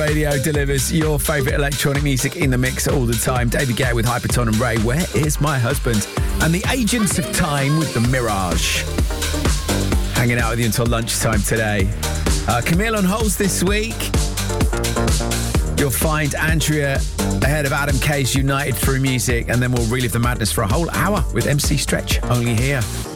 Radio delivers your favourite electronic music in the mix all the time. David Guetta with Hyperton and Ray, Where Is My Husband? And the Agents of Time with The Mirage. Hanging out with you until lunchtime today. Camille on Holes this week. You'll find Andrea ahead of Adam K's United Through Music, and then we'll relive the madness for a whole hour with MC Stretch, only here.